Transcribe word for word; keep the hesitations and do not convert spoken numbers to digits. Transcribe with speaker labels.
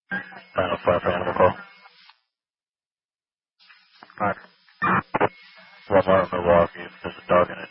Speaker 1: nine oh five for animal call. Alright. One more in Milwaukee. There's a dog in it.